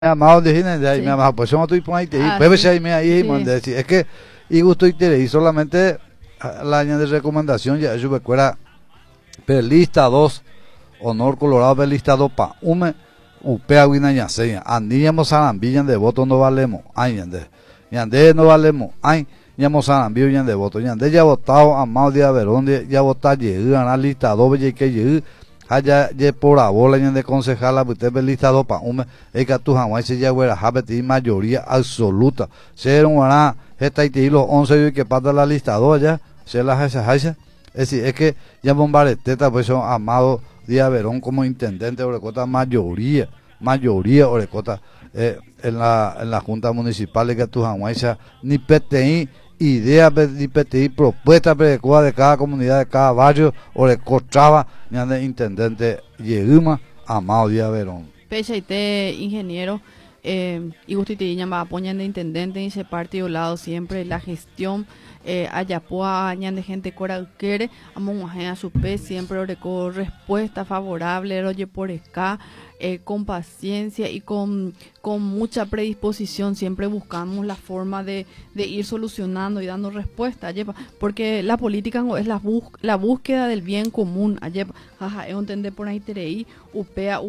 amado de Gine, de ahí Sí. me amado, pues somos tu y ahí te Ah, pues sí. ahí me ahí Sí. decir, es que y gusto y te y solamente la año de recomendación ya yo recuerda pelista 2 honor colorado pelista 2 pa ume upea wina ya seña andíamos sarambillan de voto no valemos ay yande no valemos ay ñamo sarambillan de voto yande ya votado amado de Averón ya votar llegan a lista 2 y que llegue haya ye por la bola de concejala usted pelista 2 pa ume es que tu jamás se ya fuera habeti mayoría absoluta ser un guará esta y los 11 y que pasa la lista 2 ya se las hace es decir, es que ya Bombareteta, pues son Amado Díaz Verón como intendente de Orecota, mayoría Orecota en la Junta Municipal de Catujamuaiza, ni PTI, idea, ni PTI, propuesta de cada comunidad, de cada barrio, Orecotraba, ni de intendente Yeguma, Amado Díaz Verón. Pechaite, ingeniero, y Gustiti llama apoyan de intendente y se parte lado siempre la gestión. Ayapoa, añan de gente coralquere, a su pez, siempre oreco respuesta favorable, oye por acá, con paciencia y con mucha predisposición, siempre buscamos la forma de ir solucionando y dando respuesta, ayepa, porque la política es la búsqueda del bien común, ayepa, jaja, es entender por ahí tereí, upea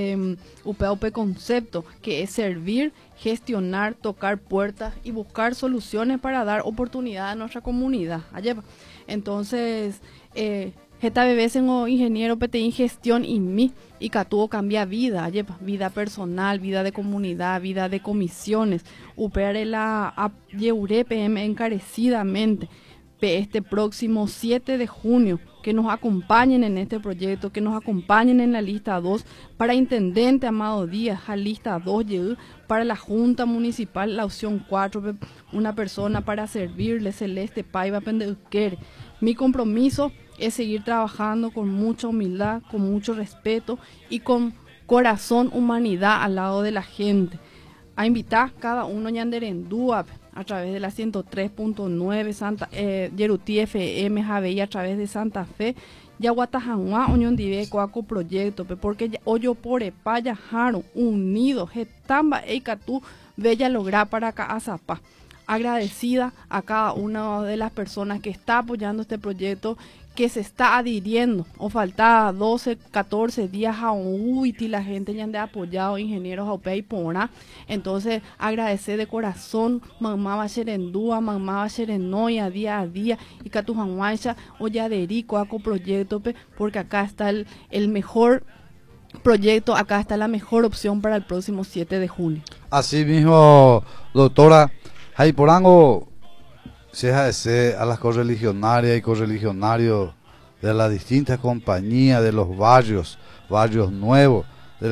concepto, que es servir, gestionar, tocar puertas y buscar soluciones para dar oportunidad a nuestra comunidad. Ayepa. Entonces, esta bebé tengo ingeniero PTI gestión y mí y que tuvo cambia vida, ayepa, vida personal, vida de comunidad, vida de comisiones. Upere la Yeure PM encarecidamente este próximo 7 de junio, que nos acompañen en este proyecto, que nos acompañen en la lista 2, para intendente Amado Díaz, a lista 2, para la Junta Municipal, la opción 4, una persona para servirle, Celeste Paiva Pendequer. Mi compromiso es seguir trabajando con mucha humildad, con mucho respeto y con corazón, humanidad al lado de la gente. A invitar cada uno Ñanderendúa a través de la 103.9 Santa Yeruti FM Javeí a través de Santa Fe Yaguatajanua Unión Dive Coaco Proyecto porque hoyo por Epaya Jaro unido Getamba Eicatú Bella lograr para acá Azapa. Agradecida a cada una de las personas que está apoyando este proyecto, que se está adhiriendo, o falta 12, 14 días a y la gente ya han apoyado ingenieros a y pora. Entonces agradecer de corazón, mamá va Xerendúa, mamá va Xerenoya día a día, y Catujanhuacha, o ya adherico a proyecto, porque acá está el mejor proyecto, acá está la mejor opción para el próximo 7 de junio. Así mismo, doctora Jaiporango, se deja a las correligionarias y correligionarios de las distintas compañías de los barrios nuevos,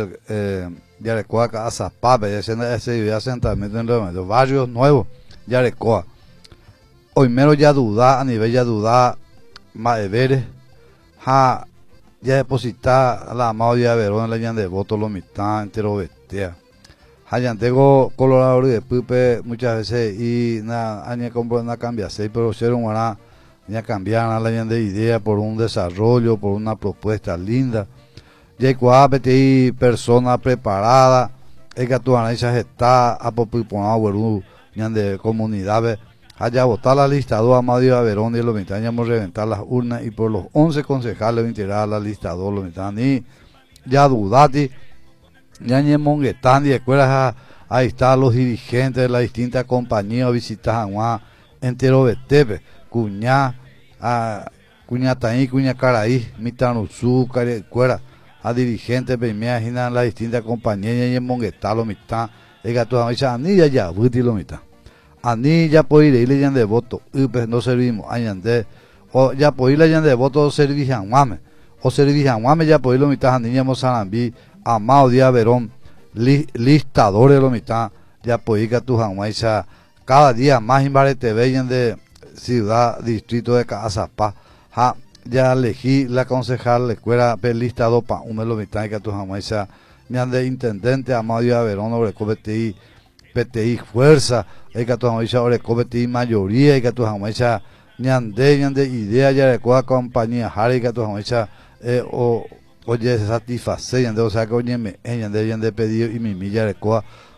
de Arecoa, Azapape, de asentamiento en los barrios nuevos de Arecoa. Hoy mero ya duda, a nivel ya duda, Maeveres, ya depositar a la amado de Averón, la de voto, lo mitad, entero bestia. Tengo Colorado y de Pupe muchas veces y añe compro una cambia pero ser un guará ya cambiar a la de idea por un desarrollo, por una propuesta linda. Ya PTI persona preparada, es que tu análisis está a popular de comunidades. Allá votar la lista 2 a Mario Averón y los mitad reventar las urnas y por los 11 concejales integrar la lista 2 los mitad ni ya dudati. Ya en Monguetán y escuelas ahí están los dirigentes de las distintas compañías visitas entero Betepe, Cuñá, Cuñataí, Cuña Caraí, Mitanuzú, Cuera, a dirigentes me imaginan las distintas compañías y en Monguetán lo mitad, el gato a ni ya buti lo mitad. Ani ya por ir y de voto, no servimos, añande, o ya por ir de voto servijan guame, o servijan guame ya por ir lo mitad, niñamos Sarambí. Amado Díaz Verón, listadores de la mitad, ya poica tu Janguaiza, cada día más imbarete veían de ciudad, distrito de Cazapá, ya elegí la concejal, la escuela, listado para un de la mitad, que tu Janguaiza, me de intendente, Amado Díaz Verón, Oreco PTI fuerza, que tu Janguaiza, Oreco PTI mayoría, que tu Janguaiza, de idea, ya recuerda compañía, Harry, que tu Janguaiza, oye, se satisface, o sea que oye, me de pedido y mi milla de coa